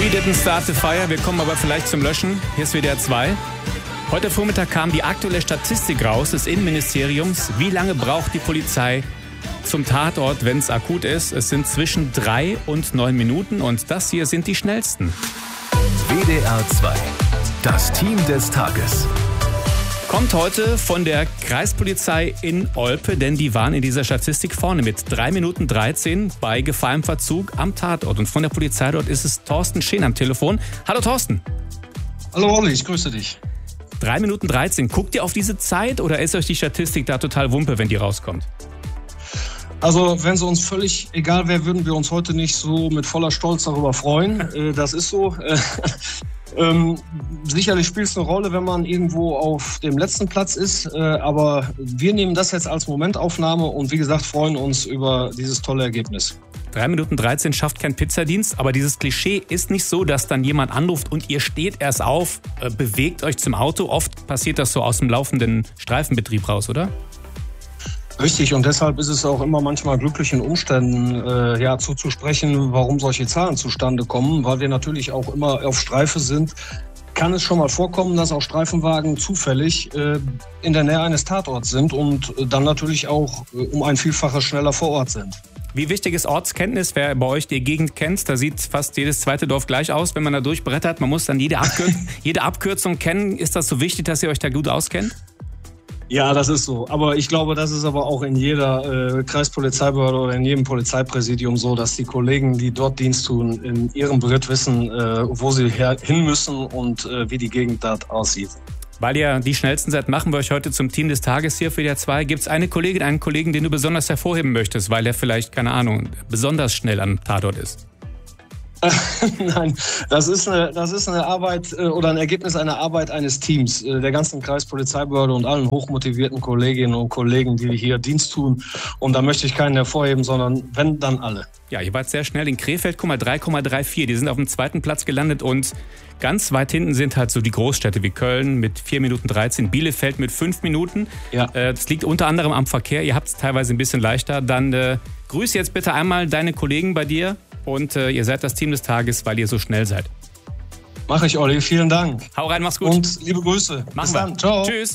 We didn't start the fire, wir kommen aber vielleicht zum Löschen. Hier ist WDR 2. Heute Vormittag kam die aktuelle Statistik raus des Innenministeriums. Wie lange braucht die Polizei zum Tatort, wenn es akut ist? Es sind zwischen 3 und 9 Minuten und das hier sind die schnellsten. WDR 2, das Team des Tages. Kommt heute von der Kreispolizei in Olpe, denn die waren in dieser Statistik vorne mit 3 Minuten 13 bei Gefahr im Verzug am Tatort. Und von der Polizei dort ist es Thorsten Scheen am Telefon. Hallo Thorsten. Hallo Olli, ich grüße dich. 3 Minuten 13. Guckt ihr auf diese Zeit oder ist euch die Statistik da total Wumpe, wenn die rauskommt? Also wenn sie uns völlig egal wäre, würden wir uns heute nicht so mit voller Stolz darüber freuen. Das ist so. Sicherlich spielt es eine Rolle, wenn man irgendwo auf dem letzten Platz ist, aber wir nehmen das jetzt als Momentaufnahme und wie gesagt freuen uns über dieses tolle Ergebnis. 3 Minuten 13 schafft kein Pizzadienst, aber dieses Klischee ist nicht so, dass dann jemand anruft und ihr steht erst auf, bewegt euch zum Auto. Oft passiert das so aus dem laufenden Streifenbetrieb raus, oder? Richtig, und deshalb ist es auch immer manchmal glücklichen Umständen zuzusprechen, warum solche Zahlen zustande kommen, weil wir natürlich auch immer auf Streife sind. Kann es schon mal vorkommen, dass auch Streifenwagen zufällig in der Nähe eines Tatorts sind und dann natürlich auch um ein Vielfaches schneller vor Ort sind. Wie wichtig ist Ortskenntnis? Wer bei euch die Gegend kennt, da sieht fast jedes zweite Dorf gleich aus, wenn man da durchbrettert. Man muss dann jede Abkürzung kennen. Ist das so wichtig, dass ihr euch da gut auskennt? Ja, das ist so. Aber ich glaube, das ist aber auch in jeder Kreispolizeibehörde oder in jedem Polizeipräsidium so, dass die Kollegen, die dort Dienst tun, in ihrem Beritt wissen, wo sie hin müssen und wie die Gegend dort aussieht. Weil ihr die Schnellsten seid, machen wir euch heute zum Team des Tages hier für WDR 2. Gibt es eine Kollegin, einen Kollegen, den du besonders hervorheben möchtest, weil er vielleicht, keine Ahnung, besonders schnell am Tatort ist? Nein, das ist eine Arbeit oder ein Ergebnis einer Arbeit eines Teams, der ganzen Kreispolizeibehörde und allen hochmotivierten Kolleginnen und Kollegen, die hier Dienst tun. Und da möchte ich keinen hervorheben, sondern wenn, dann alle. Ja, ihr wart sehr schnell in Krefeld, 3,34. Die sind auf dem 2. Platz gelandet und ganz weit hinten sind halt so die Großstädte wie Köln mit 4 Minuten 13, Bielefeld mit 5 Minuten. Ja. Das liegt unter anderem am Verkehr. Ihr habt es teilweise ein bisschen leichter. Dann grüße jetzt bitte einmal deine Kollegen bei dir. Und ihr seid das Team des Tages, weil ihr so schnell seid. Mach ich, Olli. Vielen Dank. Hau rein, mach's gut. Und liebe Grüße. Bis dann. Ciao. Tschüss.